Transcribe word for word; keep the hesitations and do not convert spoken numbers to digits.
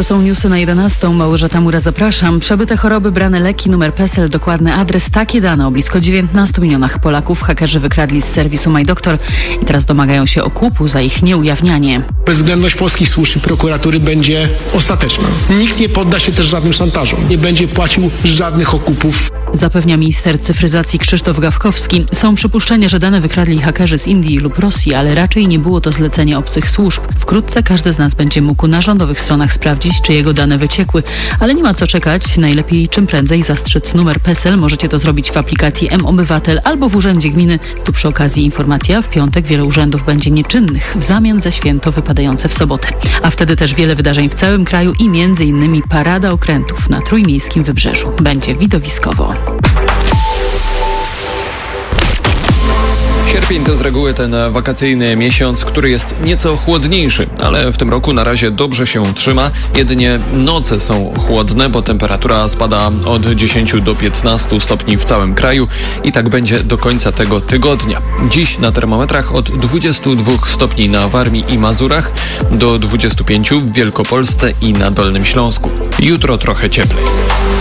To są newsy na jedenastą. Małgorzata Mura, zapraszam. Przebyte choroby, brane leki, numer PESEL, dokładny adres. Takie dane o blisko dziewiętnastu milionach Polaków hakerzy wykradli z serwisu MyDoktor i teraz domagają się okupu za ich nieujawnianie. Bezwzględność polskich służb i prokuratury będzie ostateczna. Nikt nie podda się też żadnym szantażom. Nie będzie płacił żadnych okupów. Zapewnia minister cyfryzacji Krzysztof Gawkowski. Są przypuszczenia, że dane wykradli hakerzy z Indii lub Rosji, ale raczej nie było to zlecenie obcych służb. Wkrótce każdy z nas będzie mógł na rządowych stronach sprawdzić, czy jego dane wyciekły. Ale nie ma co czekać. Najlepiej czym prędzej zastrzec numer PESEL. Możecie to zrobić w aplikacji M-Obywatel albo w Urzędzie Gminy. Tu przy okazji informacja. W piątek wiele urzędów będzie nieczynnych w zamian za święto wypadające w sobotę. A wtedy też wiele wydarzeń w całym kraju i między innymi parada okrętów na Trójmiejskim Wybrzeżu. Będzie widowiskowo. Sierpień to z reguły ten wakacyjny miesiąc, który jest nieco chłodniejszy, ale w tym roku na razie dobrze się trzyma. Jedynie noce są chłodne, bo temperatura spada od dziesięciu do piętnastu stopni w całym kraju i tak będzie do końca tego tygodnia. Dziś na termometrach od dwudziestu dwóch stopni na Warmii i Mazurach do dwudziestu pięciu w Wielkopolsce i na Dolnym Śląsku. Jutro trochę cieplej.